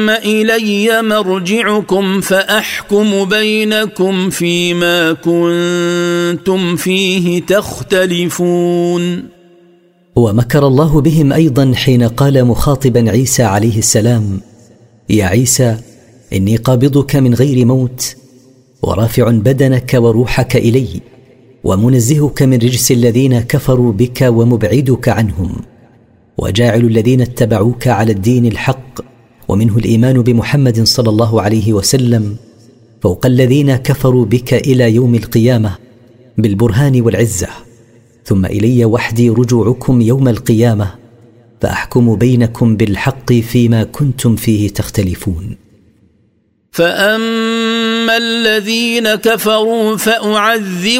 إلي مرجعكم فأحكم بينكم فيما كنتم فيه تختلفون. ومكر الله بهم أيضا حين قال مخاطبا عيسى عليه السلام: يا عيسى إني قابضك من غير موت، ورافع بدنك وروحك إلي، ومنزهك من رجس الذين كفروا بك ومبعدك عنهم، وجاعل الذين اتبعوك على الدين الحق ومنه الإيمان بمحمد صلى الله عليه وسلم فوق الذين كفروا بك إلى يوم القيامة بالبرهان والعزة، ثم إلي وحدي رجوعكم يوم القيامة فأحكم بينكم بالحق فيما كنتم فيه تختلفون. فأما الذين كفروا فأعذبهم